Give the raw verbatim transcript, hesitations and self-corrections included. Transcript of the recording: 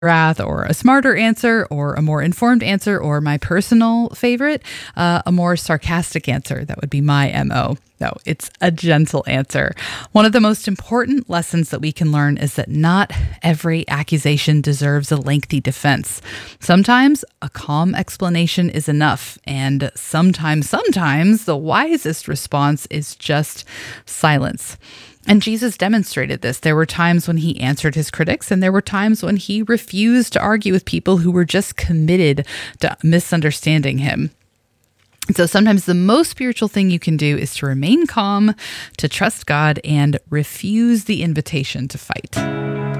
wrath, or a smarter answer, or a more informed answer, or my personal favorite, uh, a more sarcastic answer. That would be my M O. No, it's a gentle answer. One of the most important lessons that we can learn is that not every accusation deserves a lengthy defense. Sometimes a calm explanation is enough, and sometimes, sometimes the wisest response is just silence. And Jesus demonstrated this. There were times when he answered his critics, and there were times when he refused to argue with people who were just committed to misunderstanding him. And so sometimes the most spiritual thing you can do is to remain calm, to trust God, and refuse the invitation to fight.